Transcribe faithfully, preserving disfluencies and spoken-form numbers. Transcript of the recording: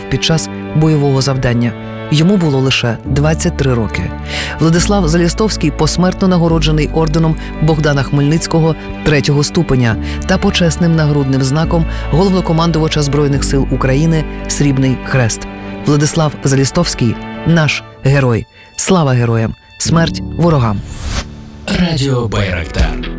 під час бойового завдання. Йому було лише двадцять три роки. Владислав Залістовський посмертно нагороджений орденом Богдана Хмельницького третього ступеня та почесним нагрудним знаком головнокомандувача Збройних сил України «Срібний хрест». Владислав Залістовський – наш герой. Слава героям! Смерть ворогам! Радіо Байрактар.